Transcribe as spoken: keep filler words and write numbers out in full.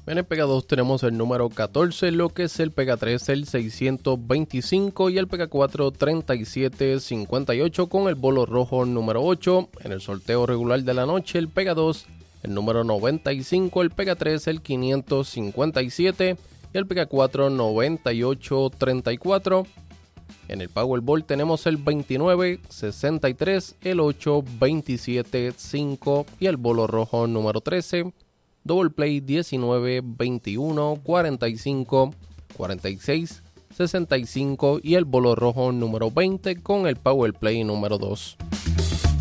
En el Pega dos tenemos el número catorce, lo que es el Pega tres, el seiscientos veinticinco y el Pega cuatro, treinta y siete cincuenta y ocho con el bolo rojo número ocho. En el sorteo regular de la noche, el Pega dos, el número noventa y cinco, el Pega tres, el quinientos cincuenta y siete y el Pega cuatro, noventa y ocho treinta y cuatro. En el Powerball tenemos el veintinueve, sesenta y tres, el ocho, veintisiete, cinco y el bolo rojo número trece. Double Play diecinueve, veintiuno, cuarenta y cinco, cuarenta y seis, sesenta y cinco y el bolo rojo número veinte con el Power Play número dos.